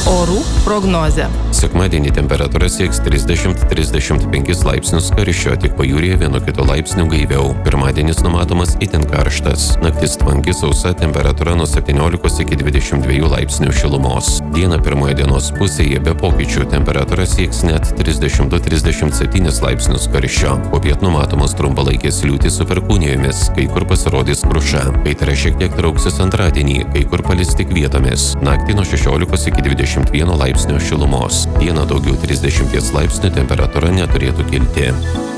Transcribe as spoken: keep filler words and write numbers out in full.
Orų prognozė. Sekmadienį temperatūra sieks trisdešimt trisdešimt penkis laipsnius karščio, tik pajūryje vienu kitu laipsniu gaiviau. Pirmadienis numatomas itin karštas. Naktis tvanki, sausa, temperatūra nuo septyniolikos iki dvidešimt dviejų laipsnių šilumos. Dieną pirmoje dienos pusėje be pokyčių temperatūra sieks net trisdešimt du trisdešimt septynis laipsnius karščio. Popiet numatomos trumpalaikės liūtys su perkūnijomis, kai kur pasirodys kruša. Kaitra šiek tiek trauksis antradienį, kai kur palis tik vietomis. Naktį nuo šešiolikos iki dvidešimt vieno laipsnio šilumos. Dieną daugiau trisdešimties laipsnių temperatūra neturėtų kilti.